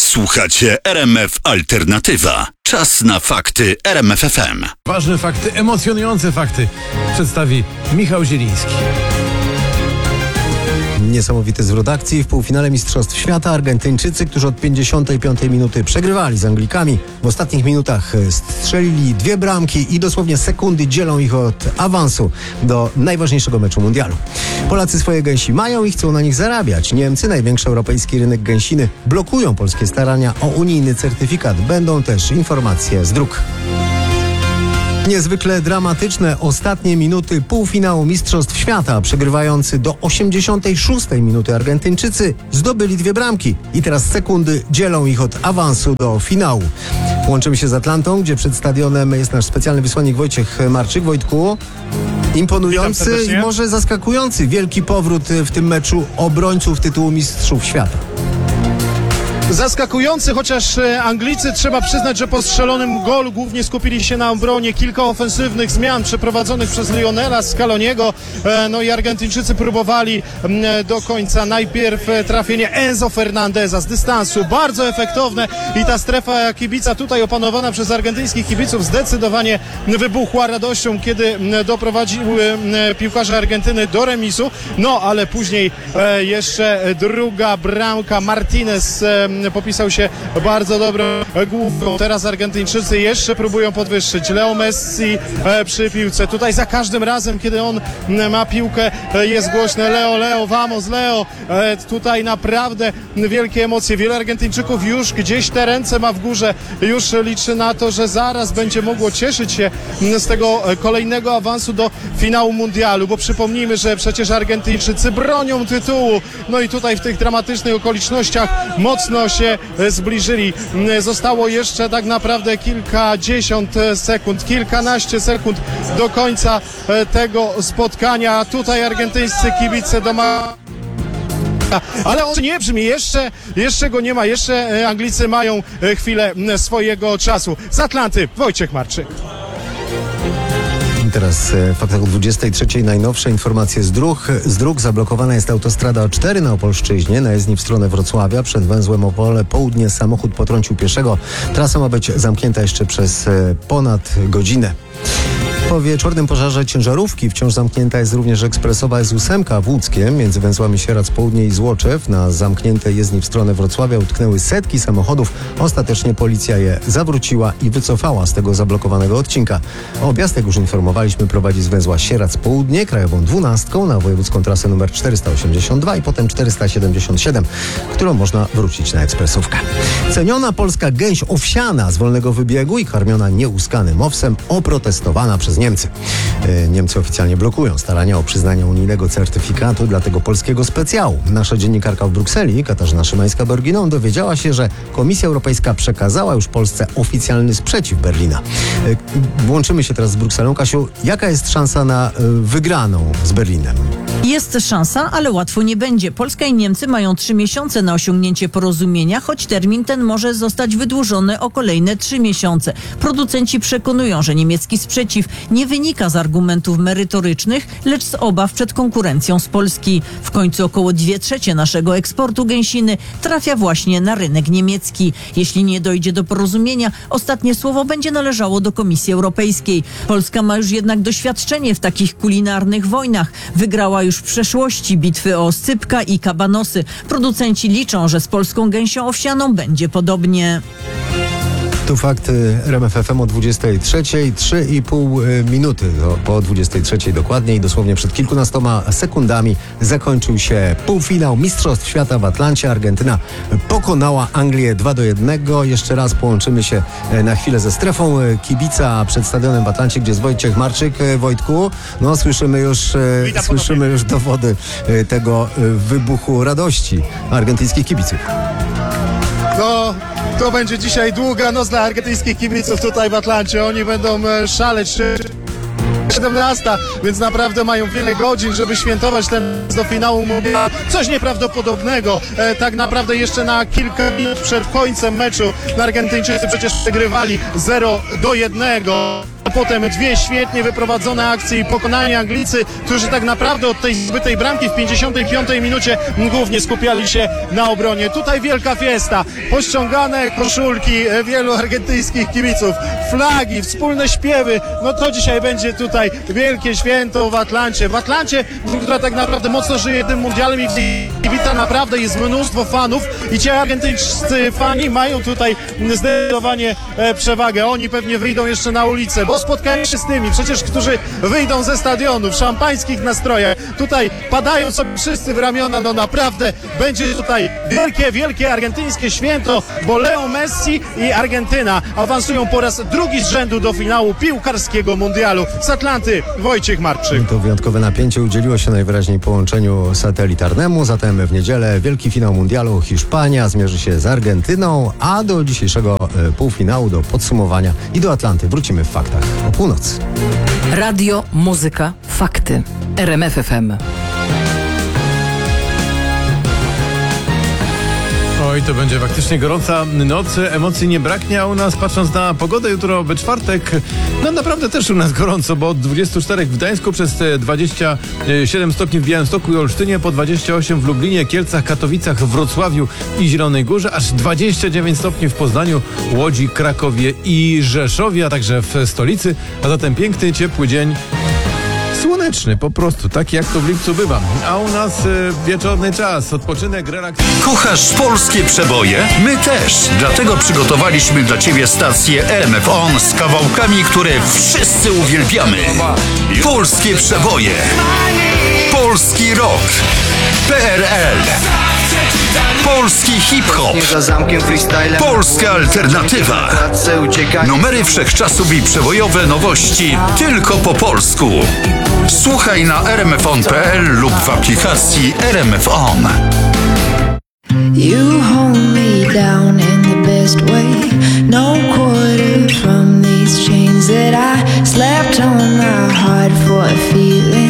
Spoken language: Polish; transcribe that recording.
Słuchacie RMF Alternatywa. Czas na fakty RMF FM. Ważne fakty, emocjonujące fakty przedstawi Michał Zieliński. Niesamowity zwrot akcji. W półfinale Mistrzostw Świata Argentyńczycy, którzy od 55 minuty przegrywali z Anglikami, w ostatnich minutach strzelili 2 bramki i dosłownie sekundy dzielą ich od awansu do najważniejszego meczu mundialu. Polacy swoje gęsi mają i chcą na nich zarabiać. Niemcy, największy europejski rynek gęsiny, blokują polskie starania o unijny certyfikat. Będą też informacje z dróg. Niezwykle dramatyczne ostatnie minuty półfinału Mistrzostw Świata. Przegrywający do 86 minuty Argentyńczycy zdobyli 2 bramki i teraz sekundy dzielą ich od awansu do finału. Łączymy się z Atlantą, gdzie przed stadionem jest nasz specjalny wysłannik Wojciech Marczyk. Wojtku, imponujący i może zaskakujący wielki powrót w tym meczu obrońców tytułu Mistrzów Świata. Zaskakujący, chociaż Anglicy, trzeba przyznać, że po strzelonym golu głównie skupili się na obronie. Kilka ofensywnych zmian przeprowadzonych przez Lionela Scaloniego. No i Argentyńczycy próbowali do końca. Najpierw trafienie Enzo Fernandeza z dystansu, bardzo efektowne, i ta strefa kibica tutaj opanowana przez argentyńskich kibiców zdecydowanie wybuchła radością, kiedy doprowadził piłkarze Argentyny do remisu. No ale później jeszcze druga bramka. Martinez popisał się bardzo dobrą główką. Teraz Argentyńczycy jeszcze próbują podwyższyć. Leo Messi przy piłce. Tutaj za każdym razem, kiedy on ma piłkę, jest głośne Leo, Leo, vamos Leo. Tutaj naprawdę wielkie emocje. Wielu Argentyńczyków już gdzieś te ręce ma w górze. Już liczy na to, że zaraz będzie mogło cieszyć się z tego kolejnego awansu do finału mundialu, bo przypomnijmy, że przecież Argentyńczycy bronią tytułu. No i tutaj w tych dramatycznych okolicznościach mocno się zbliżyli. Zostało jeszcze tak naprawdę kilkadziesiąt sekund, kilkanaście sekund do końca tego spotkania. Tutaj argentyńscy kibice ale on nie brzmi, jeszcze go nie ma, jeszcze Anglicy mają chwilę swojego czasu. Z Atlanty Wojciech Marczyk. Teraz w faktach o 23:00 najnowsze informacje z dróg. Zablokowana jest autostrada A4 na Opolszczyźnie, na jezdni w stronę Wrocławia. Przed węzłem Opole Południe samochód potrącił pieszego. Trasa ma być zamknięta jeszcze przez ponad godzinę. Po wieczornym pożarze ciężarówki wciąż zamknięta jest również ekspresowa S8 w Łódzkiem. Między węzłami Sieradz Południe i Złoczew na zamkniętej jezdni w stronę Wrocławia utknęły setki samochodów. Ostatecznie policja je zawróciła i wycofała z tego zablokowanego odcinka. Objazd, jak już informowaliśmy, prowadzi z węzła Sieradz Południe krajową 12 na wojewódzką trasę numer 482 i potem 477, którą można wrócić na ekspresówkę. Ceniona polska gęś owsiana z wolnego wybiegu i karmiona nieuskanym owsem oprotestowana przez Niemcy. Niemcy oficjalnie blokują starania o przyznanie unijnego certyfikatu dla tego polskiego specjału. Nasza dziennikarka w Brukseli, Katarzyna Szymańska-Borginą, dowiedziała się, że Komisja Europejska przekazała już Polsce oficjalny sprzeciw Berlina. Włączymy się teraz z Brukselą. Kasiu, jaka jest szansa na wygraną z Berlinem? Jest szansa, ale łatwo nie będzie. Polska i Niemcy mają 3 miesiące na osiągnięcie porozumienia, choć termin ten może zostać wydłużony o kolejne 3 miesiące. Producenci przekonują, że niemiecki sprzeciw nie wynika z argumentów merytorycznych, lecz z obaw przed konkurencją z Polski. W końcu około 2/3 naszego eksportu gęsiny trafia właśnie na rynek niemiecki. Jeśli nie dojdzie do porozumienia, ostatnie słowo będzie należało do Komisji Europejskiej. Polska ma już jednak doświadczenie w takich kulinarnych wojnach. Wygrała już w przeszłości bitwy o oscypka i kabanosy. Producenci liczą, że z polską gęsią owsianą będzie podobnie. Tu fakty RMF FM o 23:00, 3,5 minuty po 23:00 dokładnie i dosłownie przed kilkunastoma sekundami zakończył się półfinał Mistrzostw Świata w Atlancie. Argentyna pokonała Anglię 2-1. Jeszcze raz połączymy się na chwilę ze strefą kibica przed stadionem w Atlancie, gdzie jest Wojciech Marczyk. Wojtku, no słyszymy już dowody tego wybuchu radości argentyńskich kibiców. No, to będzie dzisiaj długa noc dla argentyńskich kibiców tutaj w Atlancie. Oni będą szaleć. 17, więc naprawdę mają wiele godzin, żeby świętować ten do finału mundialu. Coś nieprawdopodobnego. Tak naprawdę jeszcze na kilka minut przed końcem meczu Argentyńczycy przecież przegrywali 0-1. Potem dwie świetnie wyprowadzone akcje i pokonani Anglicy, którzy tak naprawdę od tej zbytej bramki w 55 minucie głównie skupiali się na obronie. Tutaj wielka fiesta, pościągane koszulki wielu argentyńskich kibiców, flagi, wspólne śpiewy. No to dzisiaj będzie tutaj wielkie święto w Atlancie. W Atlancie, która tak naprawdę mocno żyje tym mundialem i wita naprawdę jest mnóstwo fanów i ci argentyńscy fani mają tutaj zdecydowanie przewagę. Oni pewnie wyjdą jeszcze na ulicę, bo spotkają się z tymi przecież, którzy wyjdą ze stadionu w szampańskich nastrojach. Tutaj padają sobie wszyscy w ramiona, no naprawdę będzie tutaj wielkie argentyńskie święto, bo Leo Messi i Argentyna awansują po raz drugi z rzędu do finału piłkarskiego mundialu. Z Atlanty Wojciech Marczyk. To wyjątkowe napięcie udzieliło się najwyraźniej połączeniu satelitarnemu, zatem w niedzielę wielki finał mundialu. Hiszpania zmierzy się z Argentyną, a do dzisiejszego półfinału, do podsumowania i do Atlanty wrócimy w faktach o północy. Radio, muzyka, fakty. RMF FM. Oj, to będzie faktycznie gorąca noc. Emocji nie braknie, a u nas, patrząc na pogodę, jutro we czwartek, no naprawdę też u nas gorąco, bo od 24 w Gdańsku, przez 27 stopni w Białymstoku i Olsztynie, po 28 w Lublinie, Kielcach, Katowicach, Wrocławiu i Zielonej Górze, aż 29 stopni w Poznaniu, Łodzi, Krakowie i Rzeszowie, a także w stolicy, a zatem piękny, ciepły dzień. Słoneczny, po prostu, taki jak to w lipcu bywa. A u nas wieczorny czas, odpoczynek, relaks. Kochasz polskie przeboje? My też. Dlatego przygotowaliśmy dla Ciebie stację RMF On z kawałkami, które wszyscy uwielbiamy. Polskie przeboje. Polski rock. PRL. Polski hip-hop. Polska alternatywa. Numery wszechczasów i przebojowe nowości tylko po polsku. Słuchaj na rmfon.pl lub w aplikacji RMF On. You hold me down in the best way. No quarter from these chains that I slapped on my heart for a feeling.